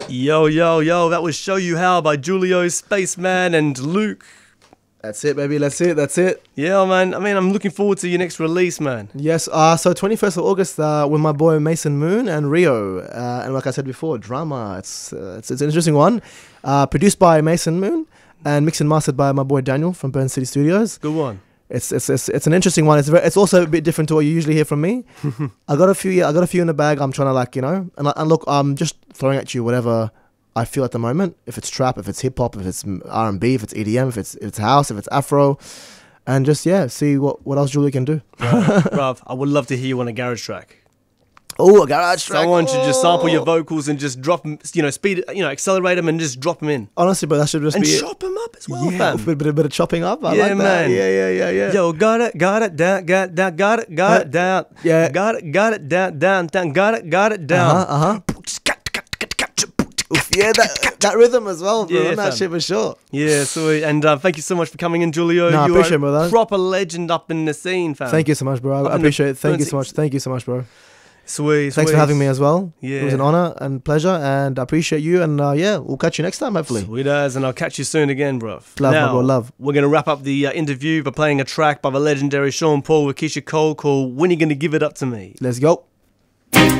Yo, yo, yo, that was Show You How by Julio, Spaceman, and Luke. That's it, baby. That's it. Yeah, man. I mean, I'm looking forward to your next release, man. Yes. So 21st of August with my boy Mason Moon and Rio. And like I said before, drama. It's an interesting one. Produced by Mason Moon and mixed and mastered by my boy Daniel from Burn City Studios. Good one. It's an interesting one. It's also a bit different to what you usually hear from me. I got a few in the bag. I'm trying to and look, I'm just throwing at you whatever I feel at the moment. If it's trap, if it's hip hop, if it's R&B, if it's EDM, if it's house, if it's Afro, and just see what else Julia can do. Bruv, I would love to hear you on a garage track. Oh, a garage track. Someone should just sample your vocals and just drop them, speed, accelerate them and just drop them in. Honestly, but that should just and be chop them up as well, yeah, fam. a bit of chopping up. I Yeah, like that. man. Yeah. Yo, got it down, got it down. Yeah. Got it down, got it down. Oof, yeah, that rhythm as well, bro. Yeah, On that fam. shit for sure. Yeah, sweet. And thank you so much for coming in, Julio. Nah, I you appreciate it, are brother. a proper legend up in the scene, fam. Thank you so much, bro. I in appreciate the it. Thank you Burn so much, bro. Sweet. Thanks for having me as well. Yeah. It was an honor and pleasure, and I appreciate you. And we'll catch you next time, hopefully. Sweet as, and I'll catch you soon again, bro. Love, now, my bro, love. We're going to wrap up the interview by playing a track by the legendary Sean Paul with Keisha Cole called When You Gonna Give It Up To Me. Let's go.